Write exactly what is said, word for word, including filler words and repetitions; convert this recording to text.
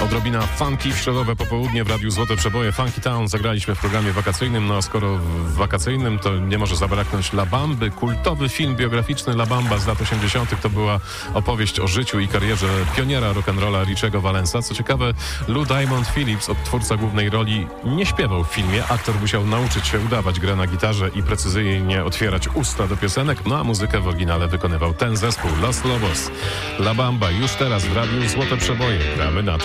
Odrobina funky w środowe popołudnie w Radiu Złote Przeboje. Funky Town zagraliśmy w programie wakacyjnym, no a skoro w wakacyjnym, to nie może zabraknąć La Bamby. Kultowy film biograficzny La Bamba z lat osiemdziesiątych. To była opowieść o życiu i karierze pioniera rock'n'rolla Richiego Valensa. Co ciekawe, Lou Diamond Phillips, odtwórca głównej roli, nie śpiewał w filmie. Aktor musiał nauczyć się udawać grę na gitarze i precyzyjnie otwierać usta do piosenek, no a muzykę w oryginale wykonywał ten zespół Los Lobos. La Bamba już teraz w Radiu Złote Przeboje. Gramy na to.